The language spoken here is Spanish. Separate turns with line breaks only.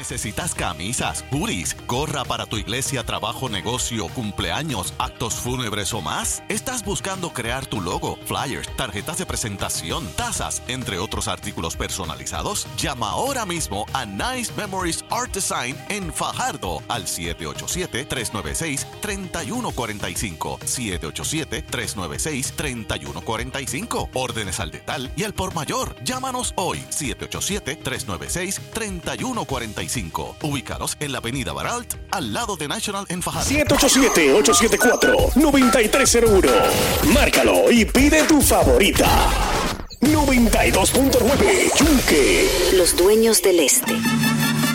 ¿Necesitas camisas, hoodies, gorra para tu iglesia, trabajo, negocio, cumpleaños, actos fúnebres o más? ¿Estás buscando crear tu logo, flyers, tarjetas de presentación, tazas, entre otros artículos personalizados? Llama ahora mismo a Nice Memories Art Design en Fajardo al 787-396-3145. 787-396-3145. Órdenes al detalle y al por mayor. Llámanos hoy. 787-396-3145. Ubícanos en la avenida Baralt, al lado de National en Fajardo.
787-874-9301. Márcalo y pide tu favorita. 92.9 Yunque.
Los dueños del este.